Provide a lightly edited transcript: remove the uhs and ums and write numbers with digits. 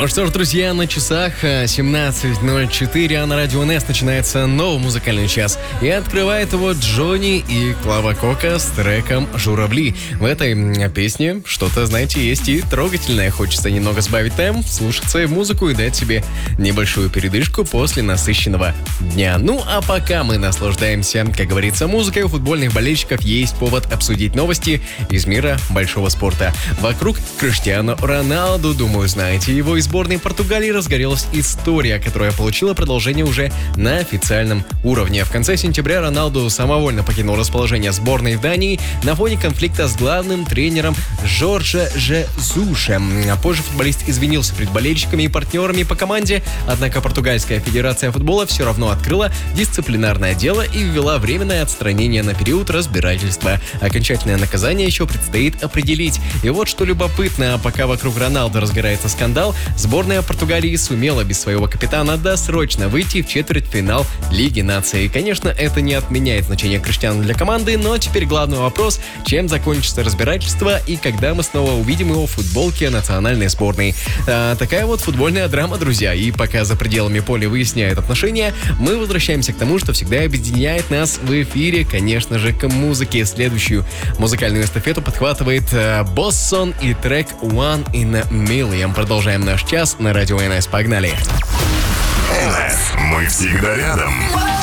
Ну что ж, друзья, на часах 17:04, а на Радио НС начинается новый музыкальный час. И открывает его Джонни и Клава Кока с треком «Журавли». В этой песне что-то, знаете, есть и трогательное. Хочется немного сбавить темп, слушать свою музыку и дать себе небольшую передышку после насыщенного дня. Ну, а пока мы наслаждаемся, как говорится, музыкой, у футбольных болельщиков есть повод обсудить новости из мира большого спорта. Вокруг Криштиану Роналду, думаю, знаете, его из сборной Португалии разгорелась история, которая получила продолжение уже на официальном уровне. В конце сентября Роналду самовольно покинул расположение сборной в Дании на фоне конфликта с главным тренером Жорже Жезусом. А позже футболист извинился перед болельщиками и партнерами по команде, однако Португальская федерация футбола все равно открыла дисциплинарное дело и ввела временное отстранение на период разбирательства. Окончательное наказание еще предстоит определить. И вот что любопытно, пока вокруг Роналду разгорается скандал, сборная Португалии сумела без своего капитана досрочно выйти в четвертьфинал Лиги Наций. Конечно, это не отменяет значение Криштиану для команды, но теперь главный вопрос, чем закончится разбирательство и когда мы снова увидим его в футболке национальной сборной. Такая вот футбольная драма, друзья. И пока за пределами поля выясняют отношения, мы возвращаемся к тому, что всегда объединяет нас в эфире, конечно же, к музыке. Следующую музыкальную эстафету подхватывает Боссон и трек One in a Million. Продолжаем наш час на Радио НС. Погнали! НС. Мы всегда рядом.